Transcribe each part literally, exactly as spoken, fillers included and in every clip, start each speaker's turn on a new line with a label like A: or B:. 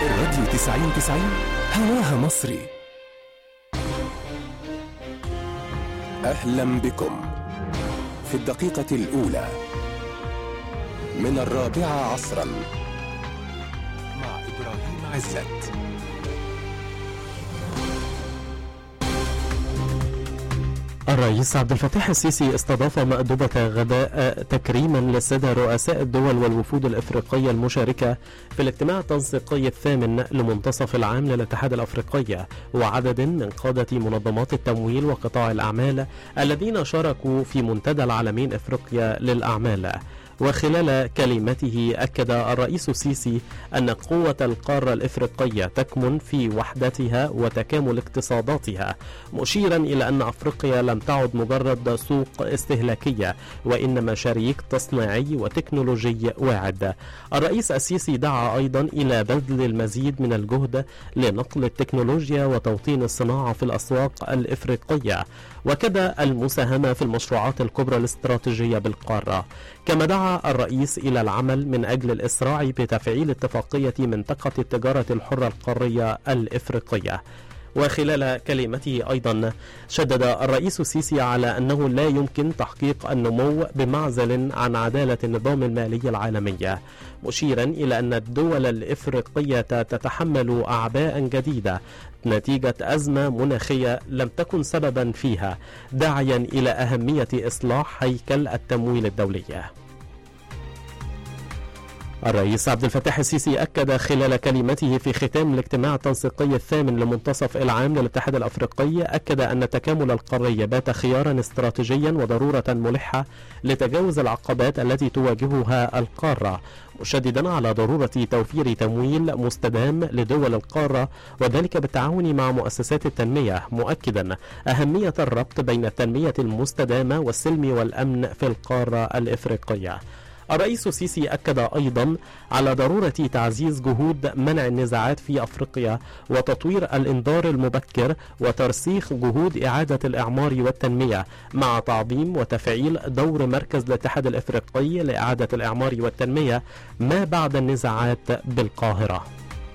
A: الراديو تسعين تسعين هواها مصري. أهلا بكم في الدقيقة الأولى من الرابعة عصرا مع إبراهيم عزت.
B: الرئيس عبد الفتاح السيسي استضاف مأدبة غداء تكريما للسادة رؤساء الدول والوفود الإفريقية المشاركة في الاجتماع التنسيقي الثامن لمنتصف العام للاتحاد الأفريقي وعدد من قادة منظمات التمويل وقطاع الأعمال الذين شاركوا في منتدى العالمين إفريقيا للأعمال. وخلال كلمته أكد الرئيس السيسي أن قوة القارة الإفريقية تكمن في وحدتها وتكامل اقتصاداتها، مشيرا إلى أن أفريقيا لم تعد مجرد سوق استهلاكية وإنما شريك تصنيعي وتكنولوجي واعد. الرئيس السيسي دعا أيضا إلى بذل المزيد من الجهد لنقل التكنولوجيا وتوطين الصناعة في الأسواق الإفريقية وكذا المساهمة في المشروعات الكبرى الاستراتيجية بالقارة. كما دعا الرئيس إلى العمل من أجل الإسراع بتفعيل اتفاقية منطقة التجارة الحرة القارية الإفريقية. وخلال كلمته أيضا شدد الرئيس السيسي على أنه لا يمكن تحقيق النمو بمعزل عن عدالة النظام المالي العالمي، مشيرا إلى أن الدول الإفريقية تتحمل أعباء جديدة نتيجة أزمة مناخية لم تكن سببا فيها، داعيا إلى أهمية إصلاح هيكل التمويل الدولي. الرئيس عبد الفتاح السيسي أكد خلال كلمته في ختام الاجتماع التنسيقي الثامن لمنتصف العام للاتحاد الأفريقي أكد أن التكامل القاري بات خيارا استراتيجيا وضرورة ملحة لتجاوز العقبات التي تواجهها القارة، مشددا على ضرورة توفير تمويل مستدام لدول القارة وذلك بالتعاون مع مؤسسات التنمية، مؤكدا أهمية الربط بين التنمية المستدامة والسلم والأمن في القارة الإفريقية. الرئيس السيسي أكد أيضا على ضرورة تعزيز جهود منع النزاعات في أفريقيا وتطوير الإنذار المبكر وترسيخ جهود إعادة الإعمار والتنمية مع تعظيم وتفعيل دور مركز الاتحاد الإفريقي لإعادة الإعمار والتنمية ما بعد النزاعات بالقاهرة.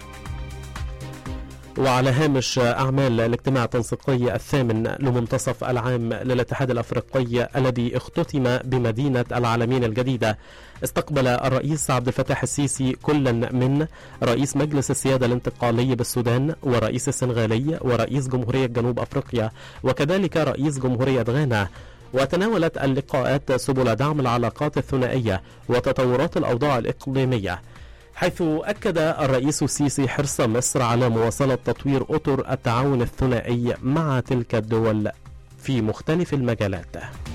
B: وعلى هامش أعمال الاجتماع التنسيقي الثامن لمنتصف العام للاتحاد الأفريقي الذي اختتم بمدينة العالمين الجديدة، استقبل الرئيس عبد الفتاح السيسي كلا من رئيس مجلس السيادة الانتقالي بالسودان ورئيس السنغالي ورئيس جمهورية جنوب أفريقيا وكذلك رئيس جمهورية غانا. وتناولت اللقاءات سبل دعم العلاقات الثنائية وتطورات الأوضاع الإقليمية، حيث أكد الرئيس السيسي حرص مصر على مواصلة تطوير أطر التعاون الثنائي مع تلك الدول في مختلف المجالات.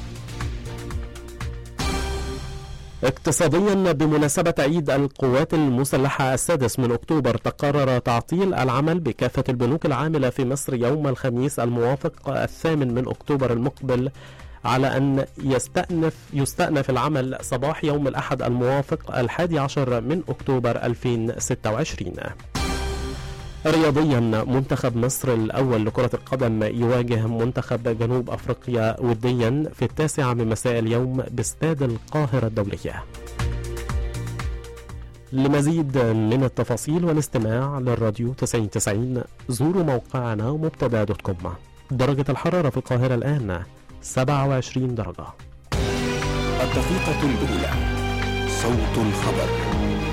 B: اقتصاديا، بمناسبة عيد القوات المسلحة السادس من أكتوبر تقرر تعطيل العمل بكافة البنوك العاملة في مصر يوم الخميس الموافق الثامن من أكتوبر المقبل، على أن يستأنف يستأنف العمل صباح يوم الأحد الموافق الحادي عشر من أكتوبر ألفين وستة وعشرين. رياضيا، منتخب مصر الأول لكرة القدم يواجه منتخب جنوب أفريقيا وديا في التاسعة من مساء اليوم باستاد القاهرة الدولية. لمزيد من التفاصيل والاستماع للراديو تسعين تسعين زوروا موقعنا مبتدا دوت كوم. درجة الحرارة في القاهرة الآن سبعة وعشرين درجة.
A: الدقيقة الأولى، صوت الخبر.